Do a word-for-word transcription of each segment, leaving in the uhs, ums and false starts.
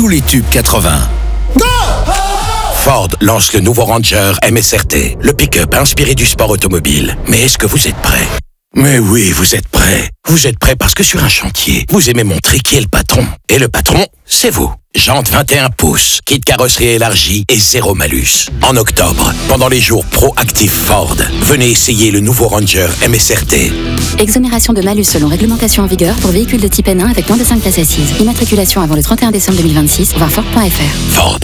tous les tubes quatre-vingts. Go! Ford lance le nouveau Ranger M S R T, le pick-up inspiré du sport automobile. Mais est-ce que vous êtes prêts? Mais oui, vous êtes prêts. Vous êtes prêts parce que sur un chantier, vous aimez montrer qui est le patron. Et le patron, c'est vous. Jantes vingt et un pouces, kit carrosserie élargie et zéro malus. En octobre, pendant les jours pro-actifs Ford, venez essayer le nouveau Ranger M S R T. Exonération de malus selon réglementation en vigueur pour véhicules de type N un avec moins de cinq places assises. Immatriculation avant le trente et un décembre deux mille vingt-six, voir Ford point F R. Ford.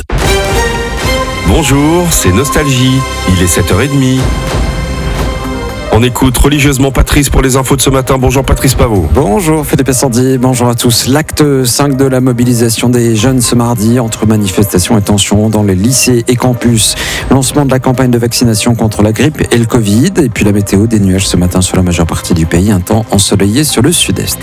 Bonjour, c'est Nostalgie. Il est sept heures trente. On écoute religieusement Patrice pour les infos de ce matin. Bonjour Patrice Pavot. Bonjour Philippe Sandy, bonjour à tous. L'acte cinq de la mobilisation des jeunes ce mardi entre manifestations et tensions dans les lycées et campus. Lancement de la campagne de vaccination contre la grippe et le Covid. Et puis la météo, des nuages ce matin sur la majeure partie du pays. Un temps ensoleillé sur le sud-est.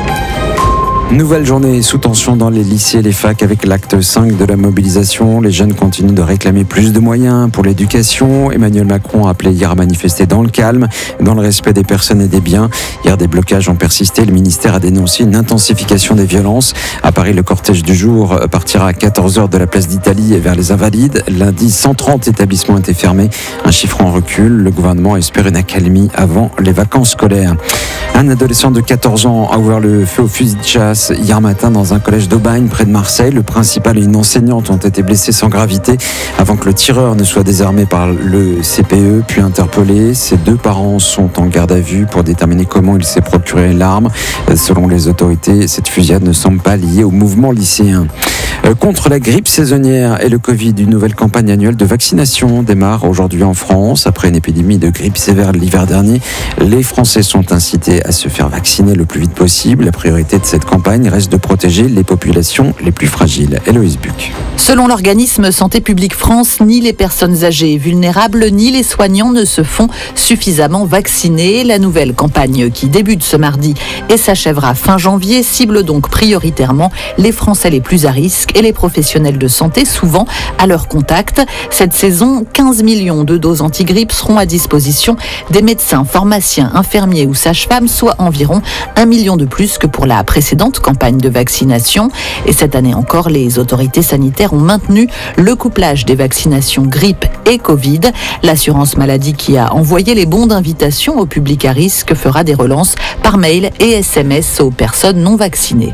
Nouvelle journée sous tension dans les lycées et les facs avec l'acte cinq de la mobilisation. Les jeunes continuent de réclamer plus de moyens pour l'éducation. Emmanuel Macron a appelé hier à manifester dans le calme, dans le respect des personnes et des biens. Hier, des blocages ont persisté. Le ministère a dénoncé une intensification des violences. À Paris, le cortège du jour partira à quatorze heures de la place d'Italie vers les Invalides. Lundi, cent trente établissements étaient fermés. Un chiffre en recul. Le gouvernement espère une accalmie avant les vacances scolaires. Un adolescent de quatorze ans a ouvert le feu au fusil de chasse hier matin dans un collège d'Aubagne près de Marseille. Le principal et une enseignante ont été blessés sans gravité avant que le tireur ne soit désarmé par le C P E puis interpellé. Ses deux parents sont en garde à vue pour déterminer comment il s'est procuré l'arme. Selon les autorités, cette fusillade ne semble pas liée au mouvement lycéen. Contre la grippe saisonnière et le Covid, une nouvelle campagne annuelle de vaccination démarre aujourd'hui en France. Après une épidémie de grippe sévère l'hiver dernier, les Français sont incités à se faire vacciner le plus vite possible. La priorité de cette campagne reste de protéger les populations les plus fragiles. Héloïse Buc. Selon l'organisme Santé publique France, ni les personnes âgées et vulnérables, ni les soignants ne se font suffisamment vacciner. La nouvelle campagne qui débute ce mardi et s'achèvera fin janvier cible donc prioritairement les Français les plus à risque et les professionnels de santé, souvent à leur contact. Cette saison, quinze millions de doses anti-grippe seront à disposition des médecins, pharmaciens, infirmiers ou sages-femmes, soit environ un million de plus que pour la précédente campagne de vaccination. Et cette année encore, les autorités sanitaires ont maintenu le couplage des vaccinations grippe et Covid. L'assurance maladie qui a envoyé les bons d'invitation au public à risque fera des relances par mail et S M S aux personnes non vaccinées.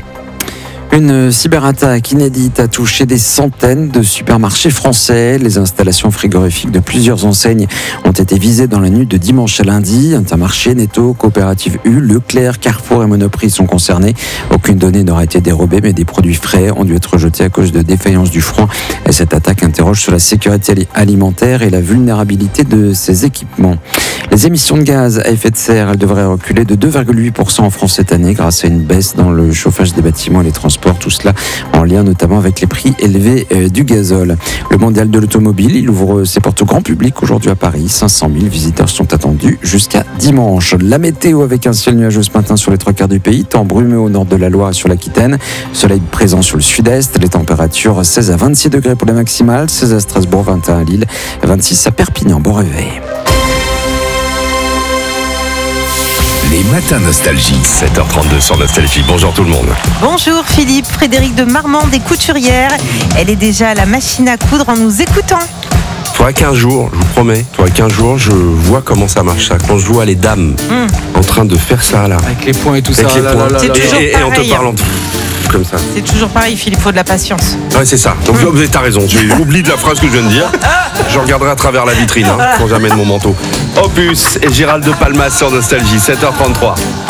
Une cyberattaque inédite a touché des centaines de supermarchés français. Les installations frigorifiques de plusieurs enseignes ont été visées dans la nuit de dimanche à lundi. Intermarché, Netto, Coopérative U, Leclerc, Carrefour et Monoprix sont concernés. Aucune donnée n'aura été dérobée, mais des produits frais ont dû être jetés à cause de défaillances du froid. Et cette attaque interroge sur la sécurité alimentaire et la vulnérabilité de ces équipements. Les émissions de gaz à effet de serre, elles devraient reculer de deux virgule huit pour cent en France cette année grâce à une baisse dans le chauffage des bâtiments et les transports. Tout cela en lien notamment avec les prix élevés euh, du gazole. Le mondial de l'automobile, il ouvre ses portes au grand public aujourd'hui à Paris. cinq cent mille visiteurs sont attendus jusqu'à dimanche. La météo avec un ciel nuageux ce matin sur les trois quarts du pays, temps brumeux au nord de la Loire et sur l'Aquitaine, soleil présent sur le sud-est, les températures seize à vingt-six degrés pour la maximale, seize à Strasbourg, vingt et un à Lille, vingt-six à Perpignan. Bon réveil. Les matins Nostalgie. sept heures trente-deux sur Nostalgie. Bonjour tout le monde. Bonjour Philippe, Frédéric de Marmande des couturières. Elle est déjà à la machine à coudre en nous écoutant. Toi, quinze jours, je vous promets, toi, quinze jours, je vois comment ça marche ça. Quand je vois les dames mmh. en train de faire ça là. Avec les points et tout avec ça. Les là, points. là, là, c'est là, toujours et, et, et en te parlant comme ça. C'est toujours pareil, Philippe, il faut de la patience. Ouais, c'est ça. Donc, mmh. t'as raison. J'oublie de la phrase que je viens de dire. Je regarderai à travers la vitrine hein, quand j'amène mon manteau. Opus et Gérald de Palmas sur Nostalgie, sept heures trente-trois.